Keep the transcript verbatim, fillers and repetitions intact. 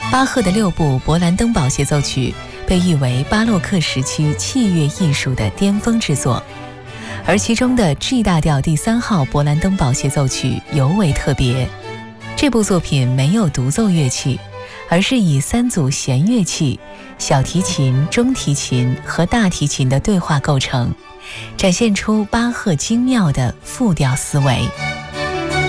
巴赫的六部勃兰登堡协奏曲被誉为巴洛克时期器乐艺术的巅峰之作，而其中的 G 大调第三号勃兰登堡协奏曲尤为特别。这部作品没有独奏乐器，而是以三组弦乐器小提琴、中提琴和大提琴的对话构成，展现出巴赫精妙的复调思维。